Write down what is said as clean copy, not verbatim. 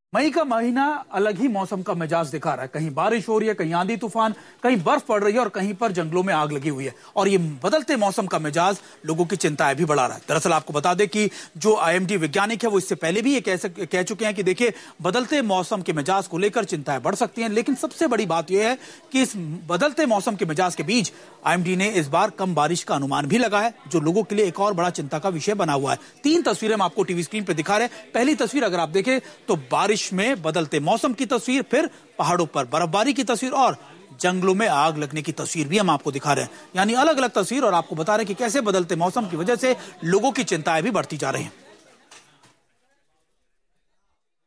मई का महीना अलग ही मौसम का मिजाज दिखा रहा है। कहीं बारिश हो रही है, कहीं आंधी तूफान, कहीं बर्फ पड़ रही है और कहीं पर जंगलों में आग लगी हुई है। और ये बदलते मौसम का मिजाज लोगों की चिंताएं भी बढ़ा रहा है। दरअसल आपको बता दें कि जो आईएमडी वैज्ञानिक है वो इससे पहले भी ये कह चुके हैं कि देखिए, बदलते मौसम के मिजाज को लेकर चिंताएं बढ़ सकती हैं। लेकिन सबसे बड़ी बात यह है कि इस बदलते मौसम के मिजाज के बीच आईएमडी ने इस बार कम बारिश का अनुमान भी लगा है, जो लोगों के लिए एक और बड़ा चिंता का विषय बना हुआ है। 3 तस्वीरें हम आपको टीवी स्क्रीन पर दिखा रहे हैं। पहली तस्वीर अगर आप देखें तो बारिश में बदलते मौसम की तस्वीर, फिर पहाड़ों पर बर्फबारी की तस्वीर और जंगलों में आग लगने की तस्वीर भी हम आपको दिखा रहे हैं। यानी अलग अलग तस्वीर, और आपको बता रहे हैं कि कैसे बदलते मौसम की वजह से लोगों की चिंताएं भी बढ़ती जा रही हैं।